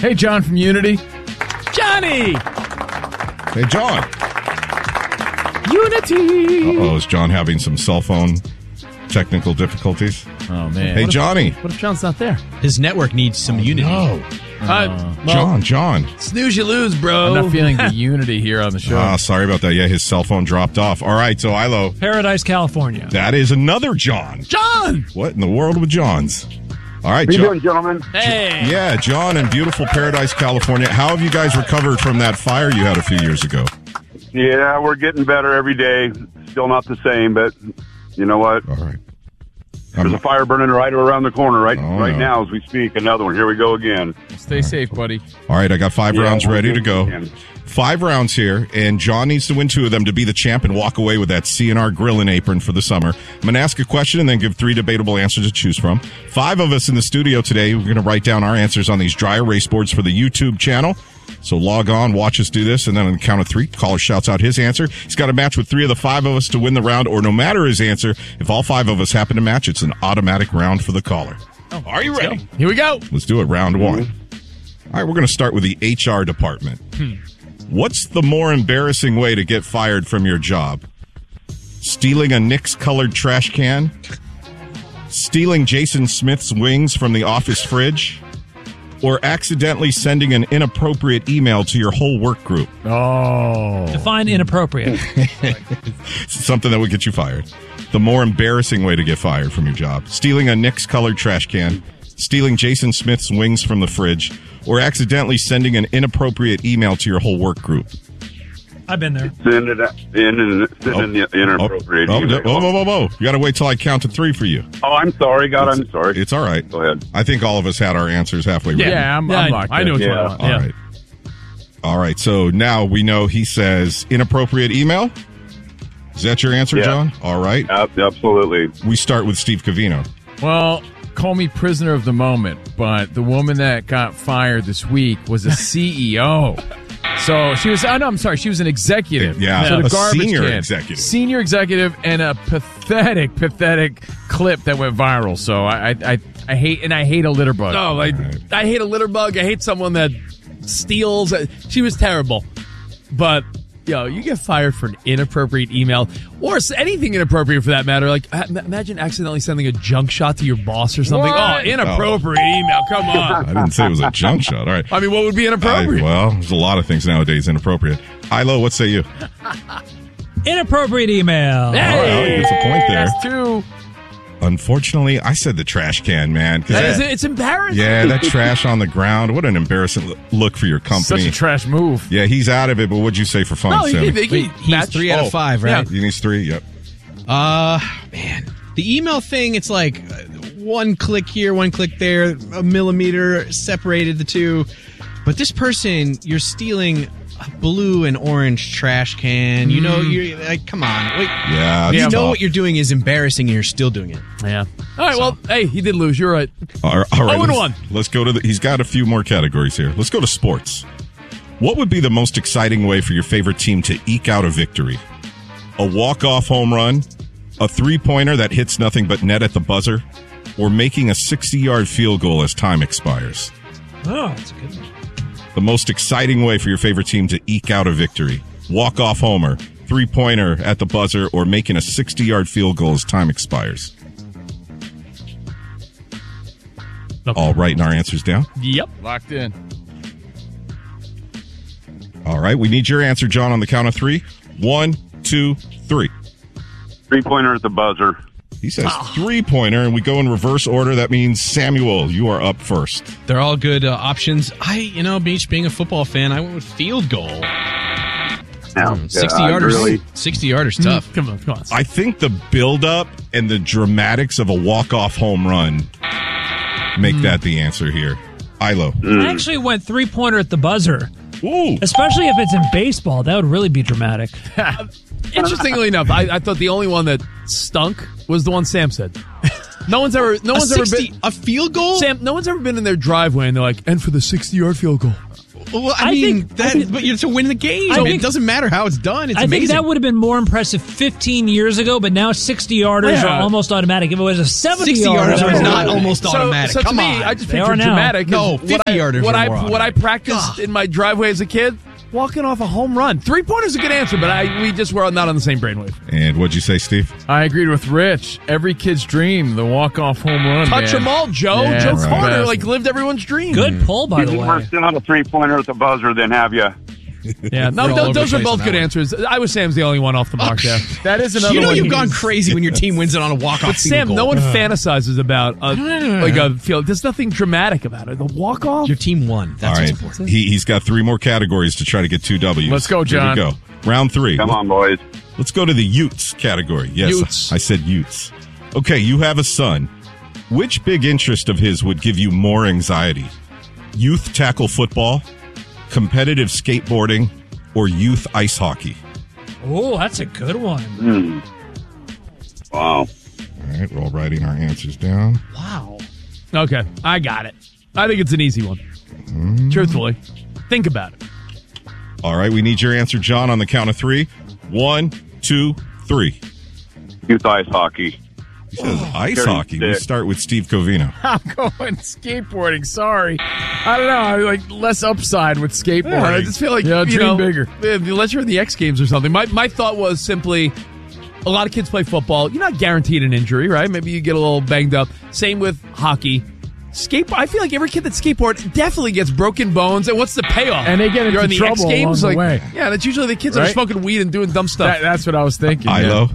Hey, John from Unity. Johnny! Hey, John. Unity! Uh-oh, is John having some cell phone technical difficulties? Oh, man. Hey, Johnny. What if John's not there? His network needs some unity. John. Snooze, you lose, bro. I'm not feeling the unity here on the show. Sorry about that. Yeah, his cell phone dropped off. All right, so Ilo. Paradise, California. That is another John. John! What in the world with Johns? All right, How you John. doing, gentlemen? Hey! Yeah, John in beautiful Paradise, California. How have you guys recovered from that fire you had a few years ago? Yeah, we're getting better every day. Still not the same, but you know what? All right. There's a fire burning right around the corner right no. now as we speak. Another one. Here we go again. Stay safe, buddy. All right, I got 5 rounds ready to go. Again. 5 rounds here, and John needs to win 2 of them to be the champ and walk away with that CNR grill and apron for the summer. I'm going to ask a question and then give 3 debatable answers to choose from. 5 of us in the studio today, we're going to write down our answers on these dry erase boards for the YouTube channel. So log on, watch us do this, and then on the count of 3, caller shouts out his answer. He's got to match with 3 of the 5 of us to win the round, or no matter his answer, if all 5 of us happen to match, it's an automatic round for the caller. Are you ready? Here we go. Let's do it, round 1. All right, we're going to start with the HR department. What's the more embarrassing way to get fired from your job? Stealing a Knicks-colored trash can? Stealing Jason Smith's wings from the office fridge? Or accidentally sending an inappropriate email to your whole work group? Oh. Define inappropriate. Something that would get you fired. The more embarrassing way to get fired from your job. Stealing a Knicks-colored trash can, stealing Jason Smith's wings from the fridge, or accidentally sending an inappropriate email to your whole work group. I've been there. Send the inappropriate email. Whoa. You got to wait till I count to 3 for you. Oh, I'm sorry. God, I'm sorry. It's all right. Go ahead. I think all of us had our answers halfway ready. Yeah, I'm locked I know in. what you want. All right. All right. So now we know he says inappropriate email. Is that your answer, Yeah. John? All right. Absolutely. We start with Steve Covino. Well, call me prisoner of the moment, but the woman that got fired this week was a CEO. So she was, she was an executive. Yeah, so the a garbage senior can. executive. Senior executive, and a pathetic clip that went viral. So I hate a litter bug. No, I hate a litter bug. I hate someone that steals. She was terrible. But, you get fired for an inappropriate email or anything inappropriate for that matter. Like, imagine accidentally sending a junk shot to your boss or something. What? Oh, inappropriate email. Come on. I didn't say it was a junk shot. All right. I mean, what would be inappropriate? Well, there's a lot of things nowadays inappropriate. Ilo, what say you? Inappropriate email. All right, he gets a point there. That's 2. Unfortunately, I said the trash can, man. 'Cause It's embarrassing. yeah, that trash on the ground. What an embarrassing look for your company. Such a trash move. Yeah, he's out of it, but what'd you say for fun, No, Sammy? He's 3 out of 5, right? He needs 3, yep. Man. The email thing, it's like 1 click here, 1 click there, a millimeter separated the 2. But this person, you're stealing a blue and orange trash can. You know, you're like, come on. Wait. Yeah, You it's know tough. what you're doing is embarrassing and you're still doing it. Yeah. All right, well, hey, he did lose. You're right. All right, 0-1. Let's go to he's got a few more categories here. Let's go to sports. What would be the most exciting way for your favorite team to eke out a victory? A walk-off home run, a three-pointer that hits nothing but net at the buzzer, or making a 60-yard field goal as time expires? Oh, that's a good one. The most exciting way for your favorite team to eke out a victory. Walk-off homer, three-pointer at the buzzer, or making a 60-yard field goal as time expires. All writing our answers down? Yep. Locked in. All right, we need your answer, John, on the count of 3. 1, 2, 3. 3-pointer at the buzzer. He says three-pointer, and we go in reverse order. That means, Samuel, you are up first. They're all good options. Beach being a football fan, I went with field goal. Now, 60-yarders. 60-yarders tough. Come on. I think the build-up and the dramatics of a walk-off home run make that the answer here. Ilo. I actually went 3-pointer at the buzzer. Ooh. Especially if it's in baseball. That would really be dramatic. Interestingly enough, I thought the only one that stunk was the one Sam said. No one's ever been a field goal? Sam, no one's ever been in their driveway and they're like, and for the 60-yard field goal. Well, I I mean, think- but you're to win the game. I So think- it doesn't matter how it's done. It's I amazing. think that would have been more impressive 15 years ago, but now 60-yarders Yeah. are almost automatic. If it was a 60-yarders 70-yarder, are not almost So automatic. to Come me, on. I just They picture are now. dramatic. No, 50-yarders What are more I automatic. practiced in my driveway as a kid, walking off a home run. 3-pointer's a good answer, but we just were not on the same brainwave. And what'd you say, Steve? I agreed with Rich. Every kid's dream, the walk-off home run. Touch man. them all, Joe. Yeah, Joe right. Carter Best. like lived everyone's dream. good pull, by the You've never way. seen on a 3-pointer at the buzzer, then have you? Yeah, no, We're all over those the are place both on good that one. answers. I was Sam's the only one off the mark there. That is another You know one. you've gone crazy when your team wins it on a walk-off. But Sam, no one fantasizes about like a field. There's nothing dramatic about it. The walk-off. Your team won. That's All what's right. important. He's got 3 more categories to try to get 2 W's. Let's go, John. Here we go. Round 3. Come on, boys. Let's go to the Utes category. Yes, Utes. I said Utes. Okay, you have a son. Which big interest of his would give you more anxiety? Youth tackle football, competitive skateboarding, or youth ice hockey? Oh, that's a good one. Wow. All right, we're all writing our answers down. Wow. Okay, I got it. I think it's an easy one. Truthfully, think about it. All right, we need your answer, John, on the count of 3. 1, 2, 3. Youth ice hockey. He says ice Dirty hockey. We stick. start with Steve Covino. I'm going skateboarding. Sorry. I don't know. I like less upside with skateboarding. Yeah, I just feel like yeah, you dream know, bigger. Unless you're in the X Games or something. My thought was simply, a lot of kids play football. You're not guaranteed an injury, right? Maybe you get a little banged up. Same with hockey. I feel like every kid that skateboard definitely gets broken bones. And what's the payoff? And they get You're into in the trouble X Games, along the like way. yeah, that's usually the kids that are Right? smoking weed and doing dumb stuff. That's what I was thinking. Ilo.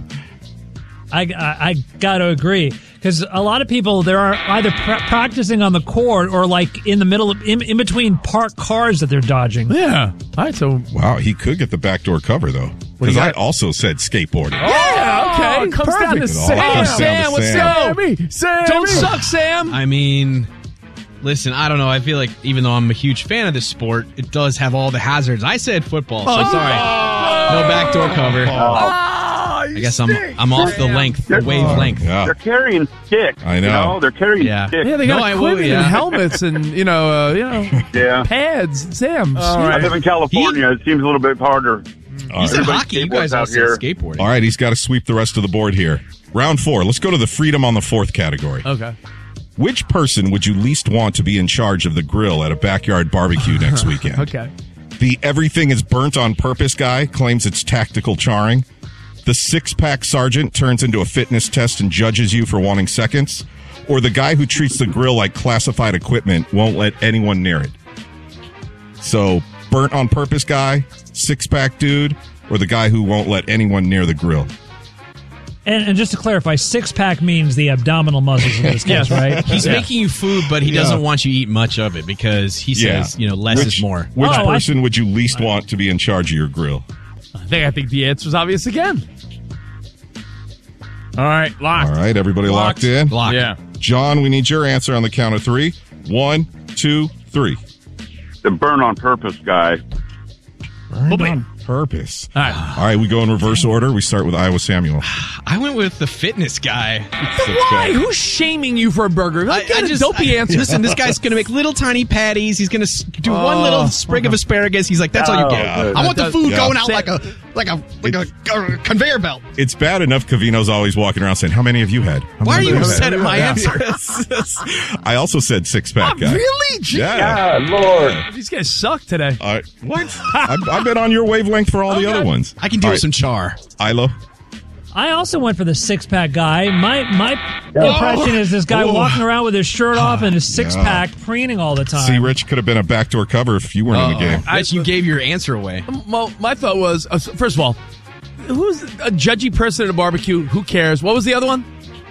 I got to agree because a lot of people there are either practicing on the court or like in the middle of in between parked cars that they're dodging. Yeah. All right. So Wow, he could get the backdoor cover, though. do Because you I got? also said skateboarding. yeah. Okay. it comes down to perfect. It all Sam. comes down to Sam, let's Sam. go. Sammy. Don't suck, Sam. I mean, listen, I don't know. I feel like even though I'm a huge fan of this sport, it does have all the hazards. I said football, so sorry. No backdoor cover. I guess I'm off the length, the wavelength. Yeah. They're carrying sticks. I know. You know? They're carrying Yeah. sticks. Yeah, they No, got I will, equipment yeah. and helmets and Yeah. pads. Sam, I live in California. It seems a little bit harder. All You said right. hockey. You guys skateboards all out said here. skateboarding. All right, he's got to sweep the rest of the board here. Round 4. Let's go to the freedom on the 4th category. okay. Which person would you least want to be in charge of the grill at a backyard barbecue next weekend? Okay. The everything is burnt on purpose guy claims it's tactical charring. The 6-pack sergeant turns into a fitness test and judges you for wanting seconds. Or the guy who treats the grill like classified equipment won't let anyone near it. So, burnt on purpose guy, 6-pack dude, or the guy who won't let anyone near the grill. And just to clarify, 6-pack means the abdominal muscles in this case, right? He's making you food, but he doesn't want you to eat much of it because he says, less is more. Which Oh, person would you least want to be in charge of your grill? I think the answer's obvious again. All right, locked. All right, everybody locked in? Lock. Yeah. John, we need your answer on the count of 3. 1, 2, 3. The burn on purpose guy. Burned on purpose. All right. All right, we go in reverse order. We start with Iowa Samuel. I went with the fitness guy. Why? Who's shaming you for a burger? Get a dopey answer. Listen, this guy's going to make little tiny patties. He's going to do one little sprig of asparagus. He's like, that's all you get. Yeah. I want the food Yeah. going out like a conveyor belt. It's bad enough Covino's always walking around saying, how many have you had? How Why are many you have had?" upset at my answer? I also said 6-pack guy. Really? Gee, Yeah. Lord. These guys suck today. What? I've been on your wavelength for all the other ones. I can deal All with some char. Ilo? I also went for the 6-pack guy. My impression is this guy walking around with his shirt off and his 6-pack preening all the time. See, Rich could have been a backdoor cover if you weren't in the game. Bet you gave your answer away. Well, my thought was, first of all, who's a judgy person at a barbecue? Who cares? What was the other one?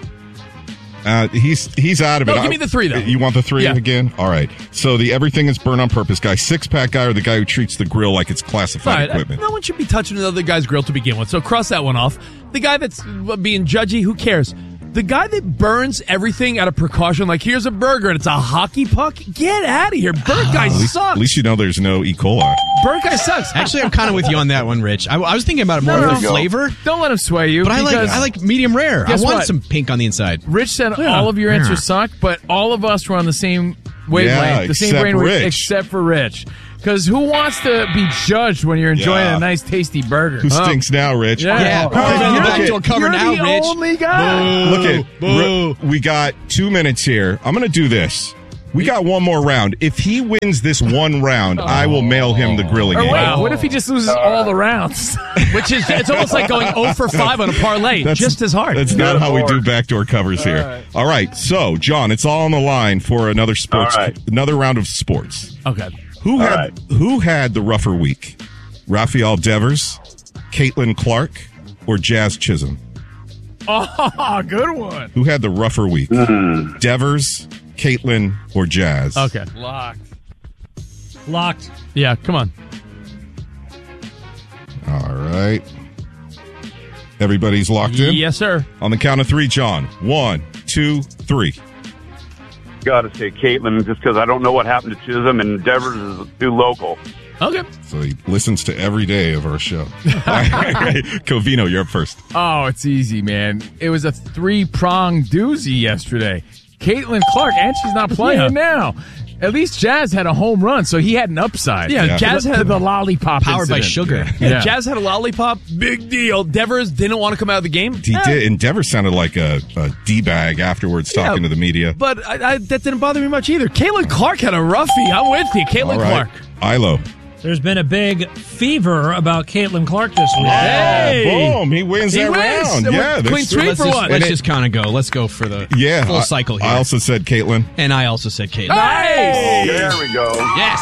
He's out of it. No, give me the 3, though. You want the 3 Yeah. again? All right. So the everything is burn on purpose guy, 6-pack guy, or the guy who treats the grill like it's classified All right, equipment. no one should be touching another guy's grill to begin with. So cross that one off. The guy that's being judgy, who cares? The guy that burns everything out of precaution, like here's a burger and it's a hockey puck, get out of here. Burnt guy sucks. At least you know there's no E. coli. Burnt guy sucks. Actually, I'm kind of with you on that one, Rich. I was thinking about it more No, for no. flavor, Don't let him sway you. but I because like medium rare. I Guess want what? some pink on the inside. Rich said all of your answers suck, but all of us were on the same wavelength, the same except brain Rich. except for Rich. Because who wants to be judged when you're enjoying Yeah. a nice, tasty burger? Who stinks now, Rich? Yeah, Oh, because on the you're back door cover you're now, the Rich. only guy. Look at we got 2 minutes here. I'm going to do this. We got one more round. If he wins this one round, I will mail him the grilling Or aid. wait, what if he just loses all the rounds? Which is, it's almost like going 0 for 5 on a parlay. That's- Just as hard. That's not how we do backdoor covers here. All right. So, John, it's all on the line for another sports, All right. another round of sports. Okay. Who had the rougher week? Rafael Devers, Caitlin Clark, or Jazz Chisholm? Oh, good one. Who had the rougher week? Devers, Caitlin, or Jazz? Okay. Locked. Yeah, come on. All right. Everybody's locked in? Yes, sir. On the count of 3, John. 1, 2, 3. Got to say Caitlin, just because I don't know what happened to Chisholm, and Devers is too local. Okay. So he listens to every day of our show. Covino, you're up first. Oh, it's easy, man. It was a 3-pronged doozy yesterday. Caitlin Clark, and she's not playing now. At least Jazz had a home run, so he had an upside. Yeah, Jazz to had the lollipop Powered by incident. sugar. Yeah. Jazz had a lollipop. Big deal. Devers didn't want to come out of the game. He did, and Devers sounded like a D-bag afterwards talking to the media. But that didn't bother me much either. Caitlin Clark had a roughie. I'm with you. Caitlin All right. Clark. Ilo. There's been a big fever about Caitlin Clark this week. Hey! Boom, he wins He that wins. round. It Yeah, went that's clean true. sweep for one. Let's And just kind of go. Let's go for the full cycle here. I also said Caitlin. And I also said Caitlin. Nice. There we go. Yes.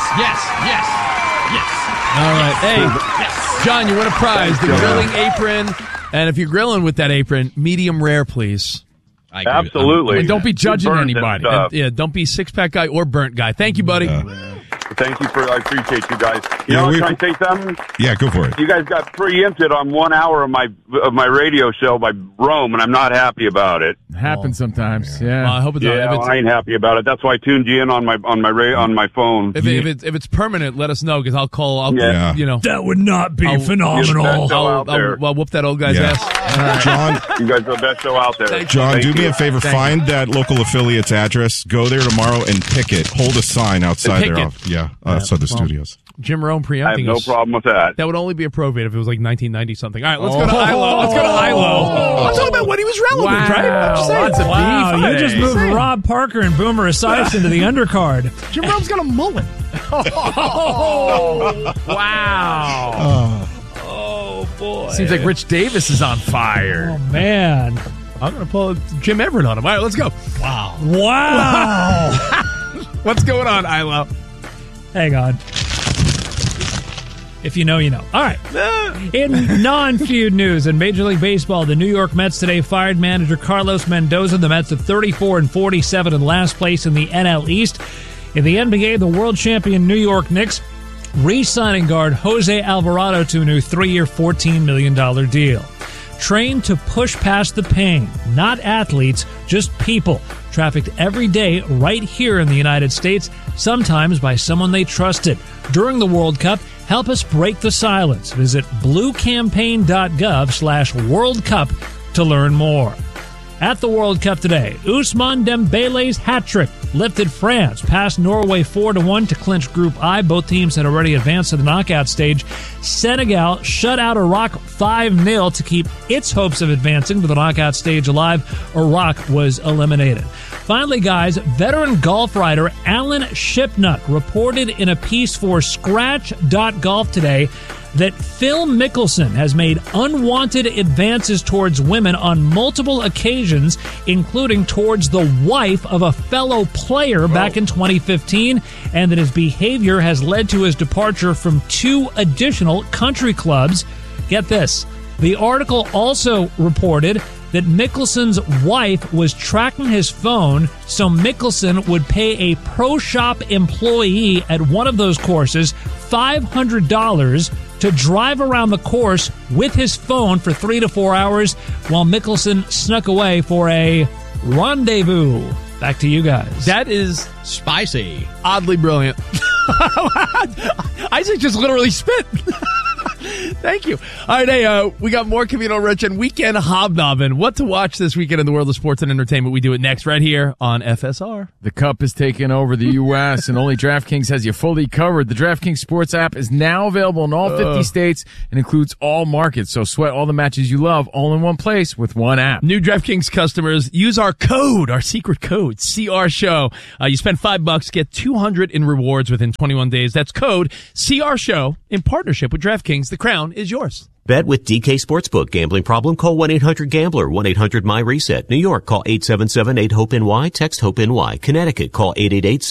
All right. Hey, John, you win a prize. The grilling apron. And if you're grilling with that apron, medium rare, please. I agree with- Absolutely. And don't be judging Burns and anybody. stuff. Yeah, don't be six-pack guy or burnt guy. Thank you, buddy. Thank you I appreciate you guys. Yeah, Can I say something? Yeah, go for it. You guys got preempted on 1 hour of my radio show by Rome, and I'm not happy about it. Happens sometimes. Well, Yeah. I hope it's Yeah, if it's, I ain't happy about it. That's why I tuned you in on my phone. if it's permanent, let us know because I'll call. Yeah. You know, That would not be You're the phenomenal. best show out there. I'll whoop that old guy's Yeah. ass. John, You guys are the best show out there. John, Thank do me you. a favor. Find that local affiliate's address. Go there tomorrow and pick it. Hold a sign outside Pick their it. office. Yeah, outside the studios. Jim Rome I have preempting no us. problem with that. That would only be appropriate if it was like 1990 something. All right, let's go to Ilo. Let's go to Ilo. I'm talking about when he was relevant, right? I'm just saying. Lots of Wow, beef. you just Hey. moved Rob Parker and Boomer Esiason into the undercard. Jim Rome's got a mullet. Wow. Oh, boy. Seems like Rich Davis is on fire. Oh, man. I'm going to pull Jim Everett on him. All right, let's go. Wow. What's going on, Ilo? Hang on. If you know, you know. All right. In non-feud news in Major League Baseball, the New York Mets today fired manager Carlos Mendoza. The Mets at 34-47 in last place in the NL East. In the NBA, the world champion New York Knicks re-signing guard Jose Alvarado to a new 3-year, $14 million deal. Trained to push past the pain, not athletes, just people, trafficked every day right here in the United States, sometimes by someone they trusted. During the World Cup, help us break the silence. Visit bluecampaign.gov/World Cup to learn more. At the World Cup today, Ousmane Dembele's hat-trick lifted France past Norway 4-1 to clinch Group I. Both teams had already advanced to the knockout stage. Senegal shut out Iraq 5-0 to keep its hopes of advancing to the knockout stage alive. Iraq was eliminated. Finally, guys, veteran golf writer Alan Shipnuck reported in a piece for Scratch.golf today that Phil Mickelson has made unwanted advances towards women on multiple occasions, including towards the wife of a fellow player back in 2015, and that his behavior has led to his departure from 2 additional country clubs. Get this. The article also reported that Mickelson's wife was tracking his phone so Mickelson would pay a pro shop employee at one of those courses $500 to drive around the course with his phone for 3 to 4 hours while Mickelson snuck away for a rendezvous. Back to you guys. That is Spicy. oddly brilliant. Isaac just literally spit. Thank you. All right, hey, we got more Camino Rich and Weekend Hobnobbing. What to watch this weekend in the world of sports and entertainment. We do it next right here on FSR. The Cup is taking over the U.S., and only DraftKings has you fully covered. The DraftKings Sports app is now available in all 50 states and includes all markets. So sweat all the matches you love all in one place with one app. New DraftKings customers, use our code, our secret code, CRSHOW. You spend $5, get $200 in rewards within 21 days. That's code CRSHOW in partnership with DraftKings. The crown is yours. Bet with DK Sportsbook. Gambling problem? Call 1-800-GAMBLER. 1-800-MY-RESET. New York, call 877-8-HOPE-NY. Text HOPE-NY. Connecticut, call 888